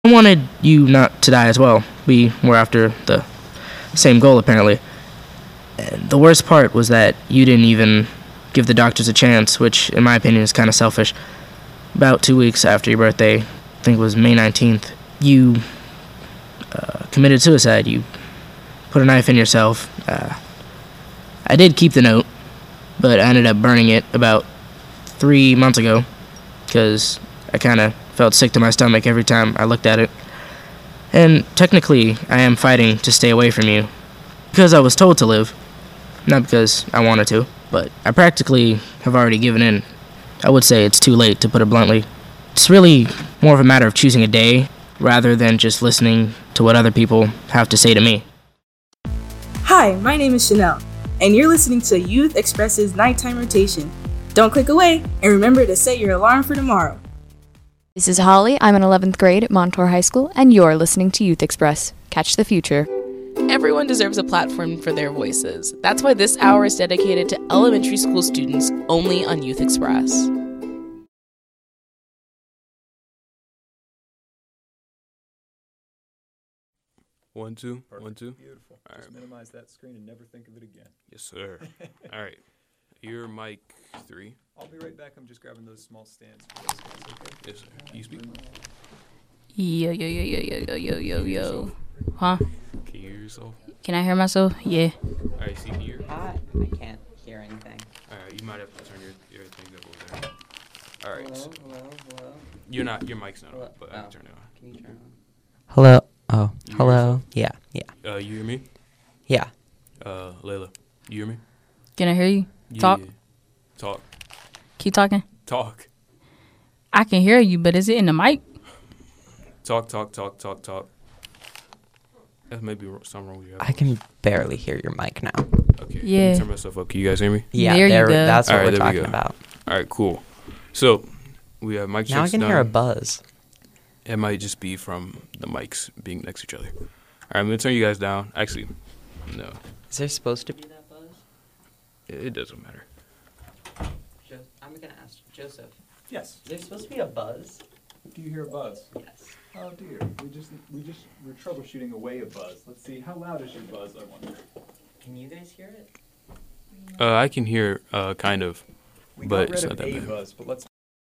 I wanted you not to die as well. We were after the same goal, apparently. And the worst part was that you didn't even give the doctors a chance, which, in my opinion, is kind of selfish. About 2 weeks after your birthday, I think it was May 19th, you committed suicide. You put a knife in yourself. I did keep the note, but I ended up burning it about 3 months ago because I kind of felt sick to my stomach every time I looked at it. And technically, I am fighting to stay away from you because I was told to live, not because I wanted to, but I practically have already given in. I would say it's too late, to put it bluntly. It's really more of a matter of choosing a day rather than just listening to what other people have to say to me. Hi, my name is Chanel, and you're listening to Youth Express's Nighttime Rotation. Don't click away, and remember to set your alarm for tomorrow. This is Holly. I'm in 11th grade at Montour High School, and you're listening to Youth Express. Catch the future. Everyone deserves a platform for their voices. That's why this hour is dedicated to elementary school students only on Youth Express. One, two, Perfect. 1, 2. Beautiful. All Just right. minimize that screen and never think of it again. Yes, sir. All right. You're mic 3. I'll be right back. I'm just grabbing those small stands for those guys, okay? Yes, sir. Can you speak? Yo. Huh? Can you hear yourself? Can I hear myself? Yeah. All right, see here. I can't hear anything. All right, you might have to turn your thing up over there. All right. Hello. You're not. Your mic's not on, Hello? but I Oh. can turn it on. Can you turn on? Hello. Oh, You hear hello. Yeah. You hear me? Yeah. Layla, you hear me? Can I hear you? Talk. Yeah. Talk. Keep talking. Talk. I can hear you, but is it in the mic? Talk. That may be something wrong with you. I can barely hear your mic now. Okay. Let Yeah. me turn myself up. Can you guys hear me? Yeah, There you go. that's what All right, we're there we talking go. about. All right, cool. So we have mic checks Now I can done. hear a buzz. It might just be from the mics being next to each other. All right, I'm going to turn you guys down. Actually, no. Is there supposed to be that buzz? It doesn't matter. I'm gonna ask Joseph. Yes. Is there supposed to be a buzz? Do you hear a buzz? Yes. Oh dear. We're troubleshooting away a buzz. Let's see. How loud is your buzz, I wonder? Can you guys hear it? I can hear kind of, We but got it's rid not of that a bad. buzz, but let's.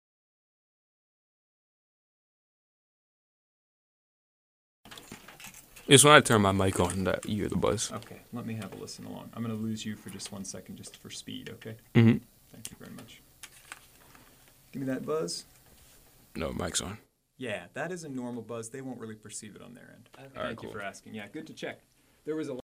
It's when I turn my mic on that you hear the buzz. Okay, let me have a listen along. I'm going to lose you for just 1 second, just for speed, okay? Mm-hmm. Thank you very much. Give me that buzz. No, mic's on. Yeah, that is a normal buzz. They won't really perceive it on their end. Okay. All right, Thank you cool. for asking. Yeah, good to check. There was a